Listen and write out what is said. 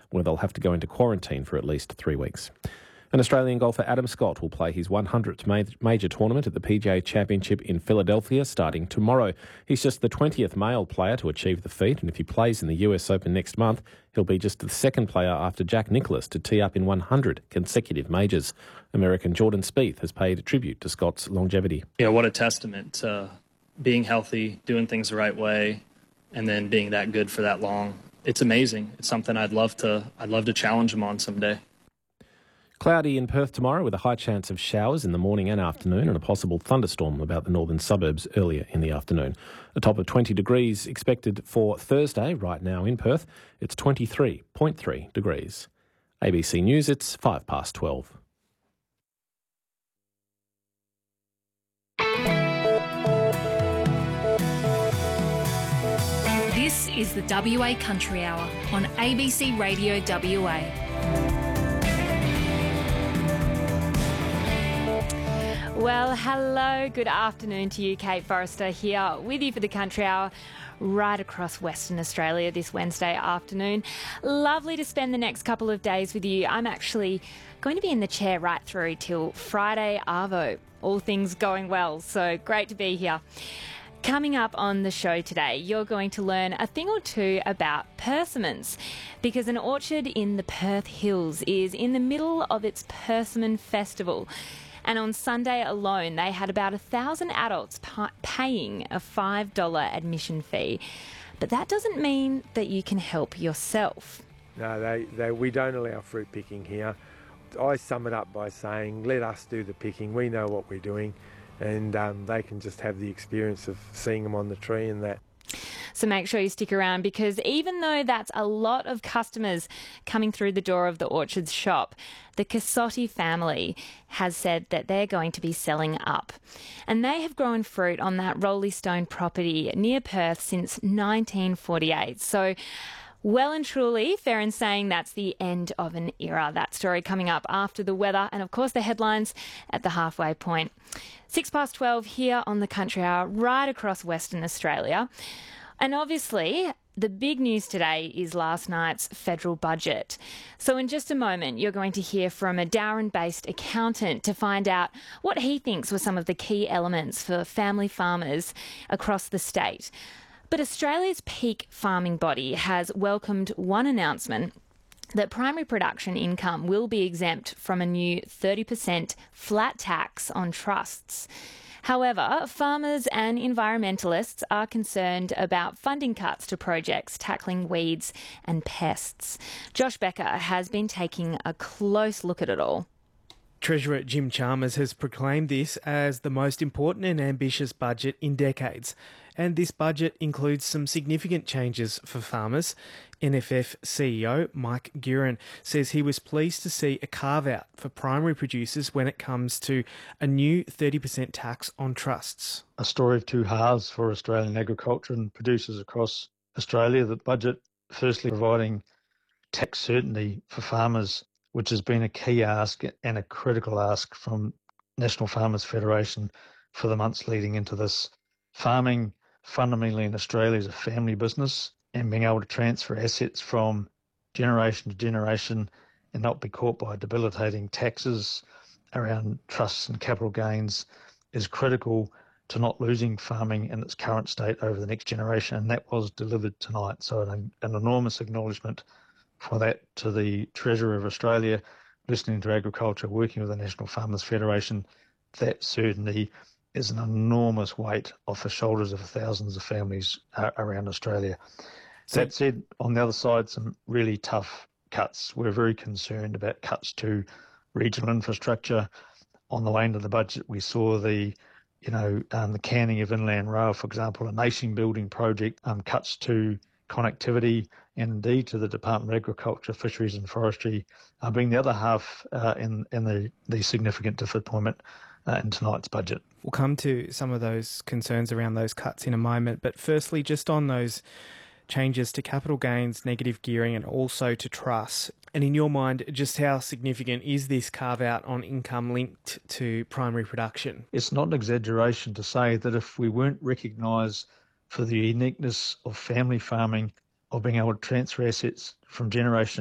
where they'll have to go into quarantine for at least 3 weeks. And Australian golfer Adam Scott will play his 100th major tournament at the PGA Championship in Philadelphia starting tomorrow. He's just the 20th male player to achieve the feat, and if he plays in the US Open next month, he'll be just the second player after Jack Nicklaus to tee up in 100 consecutive majors. American Jordan Spieth has paid tribute to Scott's longevity. Yeah, what a testament to being healthy, doing things the right way, and then being that good for that long. It's amazing. It's something I'd love to challenge him on someday. Cloudy in Perth tomorrow with a high chance of showers in the morning and afternoon and a possible thunderstorm about the northern suburbs earlier in the afternoon. A top of 20 degrees expected for Thursday right now in Perth. It's 23.3 degrees. ABC News, it's 12:05. This is the WA Country Hour on ABC Radio WA. Well, hello, good afternoon to you. Kate Forrester here with you for the Country Hour right across Western Australia this Wednesday afternoon. Lovely to spend the next couple of days with you. I'm actually going to be in the chair right through till Friday Arvo, all things going well, so great to be here. Coming up on the show today, you're going to learn a thing or two about persimmons because an orchard in the Perth Hills is in the middle of its Persimmon Festival. And on Sunday alone, they had about 1,000 adults paying a $5 admission fee. But that doesn't mean that you can help yourself. No, we don't allow fruit picking here. I sum it up by saying, let us do the picking. We know what we're doing. And they can just have the experience of seeing them on the tree and that. So make sure you stick around because even though that's a lot of customers coming through the door of the Orchards shop, the Cassotti family has said that they're going to be selling up. And they have grown fruit on that Rolly Stone property near Perth since 1948. So well and truly, fair in saying that's the end of an era. That story coming up after the weather and, of course, the headlines at the halfway point. 12:06 here on the Country Hour, right across Western Australia. And obviously, the big news today is last night's federal budget. So in just a moment, you're going to hear from a Darwin-based accountant to find out what he thinks were some of the key elements for family farmers across the state. But Australia's peak farming body has welcomed one announcement that primary production income will be exempt from a new 30% flat tax on trusts. However, farmers and environmentalists are concerned about funding cuts to projects tackling weeds and pests. Josh Becker has been taking a close look at it all. Treasurer Jim Chalmers has proclaimed this as the most important and ambitious budget in decades. And this budget includes some significant changes for farmers. NFF CEO Mike Guerin says he was pleased to see a carve-out for primary producers when it comes to a new 30% tax on trusts. A story of two halves for Australian agriculture and producers across Australia. The budget firstly providing tax certainty for farmers, which has been a key ask and a critical ask from National Farmers Federation for the months leading into this. Farming fundamentally in Australia is a family business, and being able to transfer assets from generation to generation and not be caught by debilitating taxes around trusts and capital gains is critical to not losing farming in its current state over the next generation, and that was delivered tonight. So an enormous acknowledgement for that to the Treasurer of Australia, listening to agriculture, working with the National Farmers Federation. That certainty is an enormous weight off the shoulders of thousands of families around Australia. That said, on the other side, some really tough cuts. We're very concerned about cuts to regional infrastructure. On the way into the budget, we saw the canning of inland rail, for example, a nation building project, cuts to connectivity, and indeed to the Department of Agriculture, Fisheries and Forestry, being the other half in the significant disappointment in tonight's budget. We'll come to some of those concerns around those cuts in a moment, but firstly, just on those changes to capital gains, negative gearing, and also to trusts. And in your mind, just how significant is this carve-out on income linked to primary production? It's not an exaggeration to say that if we weren't recognised for the uniqueness of family farming, of being able to transfer assets from generation